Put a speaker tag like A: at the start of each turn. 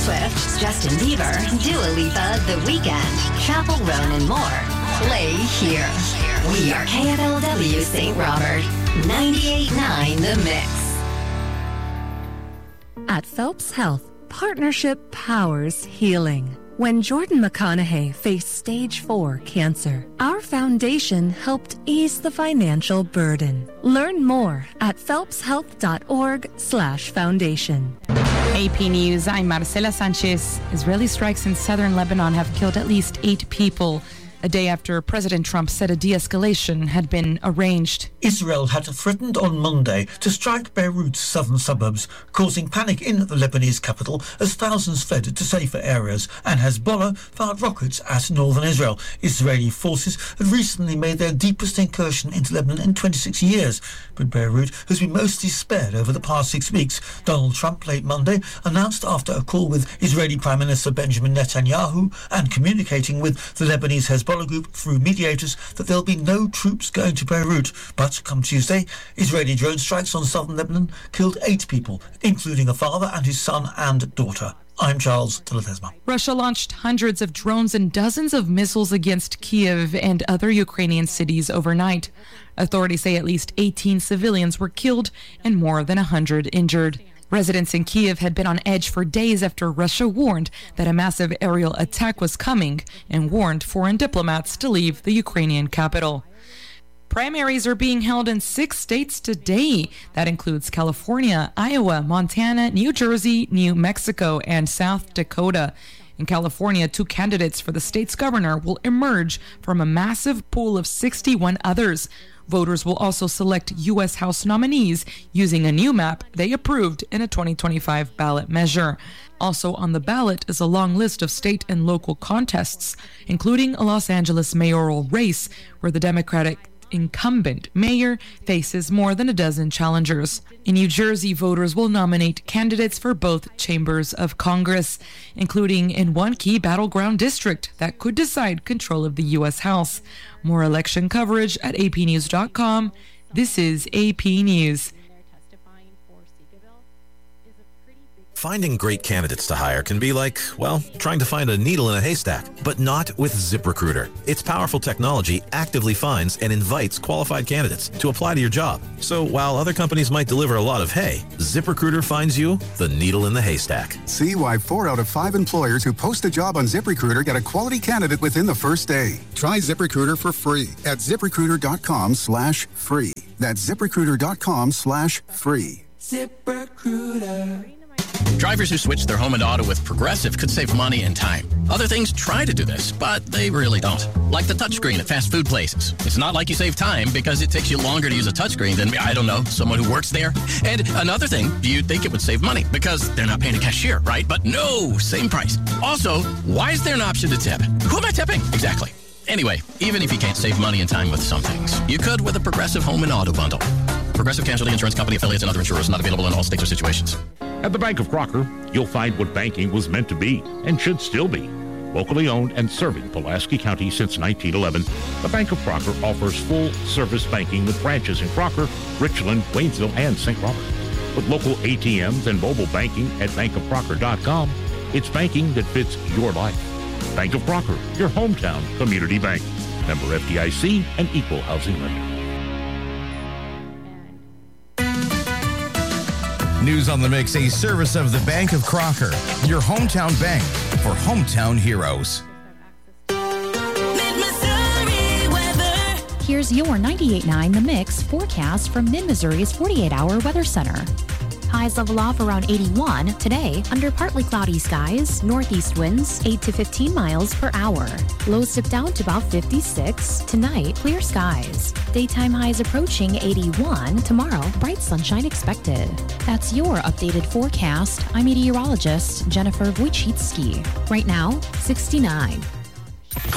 A: Swift, Justin Bieber, Dua Lipa, The Weeknd, Chappell Roan, and more. Play here. We are KFLW St. Robert, 98.9 The Mix.
B: At Phelps Health, partnership powers healing. When Jordan McConaughey faced stage 4 cancer, our foundation helped ease the financial burden. Learn more at phelpshealth.org/foundation.
C: AP News, I'm Marcela Sanchez. Israeli strikes in southern Lebanon have killed at least 8 people, a day after President Trump said a de-escalation had been arranged.
D: Israel had threatened on Monday to strike Beirut's southern suburbs, causing panic in the Lebanese capital as thousands fled to safer areas, and Hezbollah fired rockets at northern Israel. Israeli forces had recently made their deepest incursion into Lebanon in 26 years, but Beirut has been mostly spared over the past 6 weeks. Donald Trump late Monday announced after a call with Israeli Prime Minister Benjamin Netanyahu and communicating with the Lebanese Hezbollah group through mediators that there'll be no troops going to Beirut. But come Tuesday, Israeli drone strikes on southern Lebanon killed 8 people, including a father and his son and daughter. I'm Charles Telethesma.
C: Russia launched hundreds of drones and dozens of missiles against Kiev and other Ukrainian cities overnight. Authorities say at least 18 civilians were killed and more than 100 injured. Residents in Kiev had been on edge for days after Russia warned that a massive aerial attack was coming and warned foreign diplomats to leave the Ukrainian capital. Primaries are being held in 6 states today. That includes California, Iowa, Montana, New Jersey, New Mexico, and South Dakota. In California, 2 candidates for the state's governor will emerge from a massive pool of 61 others. Voters will also select U.S. House nominees using a new map they approved in a 2025 ballot measure. Also on the ballot is a long list of state and local contests, including a Los Angeles mayoral race where the Democratic incumbent mayor faces more than a dozen challengers. In New Jersey, voters will nominate candidates for both chambers of Congress, including in one key battleground district that could decide control of the U.S. House. More election coverage at apnews.com. This is AP News.
E: Finding great candidates to hire can be like, well, trying to find a needle in a haystack, but not with ZipRecruiter. Its powerful technology actively finds and invites qualified candidates to apply to your job. So while other companies might deliver a lot of hay, ZipRecruiter finds you the needle in the haystack.
F: See why 4 out of 5 employers who post a job on ZipRecruiter get a quality candidate within the first day. Try ZipRecruiter for free at ZipRecruiter.com/free. That's ZipRecruiter.com/free.
G: ZipRecruiter. Drivers who switch their home and auto with Progressive could save money and time. Other things try to do this, but they really don't. Like the touchscreen at fast food places. It's not like you save time because it takes you longer to use a touchscreen than, I don't know, someone who works there. And another thing, you'd think it would save money because they're not paying a cashier, right? But no, same price. Also, why is there an option to tip? Who am I tipping? Exactly. Anyway, even if you can't save money and time with some things, you could with a Progressive home and auto bundle. Progressive Casualty Insurance Company, affiliates, and other insurers not available in all states or situations.
H: At the Bank of Crocker, you'll find what banking was meant to be and should still be. Locally owned and serving Pulaski County since 1911, the Bank of Crocker offers full-service banking with branches in Crocker, Richland, Waynesville, and St. Robert. With local ATMs and mobile banking at bankofcrocker.com, it's banking that fits your life. Bank of Crocker, your hometown community bank. Member FDIC and equal housing lender.
I: News on the Mix, a service of the Bank of Crocker, your hometown bank for hometown heroes.
J: Here's your 98.9 The Mix forecast from Mid-Missouri's 48-hour weather center. Highs level off around 81 today under partly cloudy skies, northeast winds 8 to 15 miles per hour. Lows dip down to about 56. Tonight, clear skies. Daytime highs approaching 81. Tomorrow, bright sunshine expected. That's your updated forecast. I'm meteorologist Jennifer Wojcicki. Right now, 69.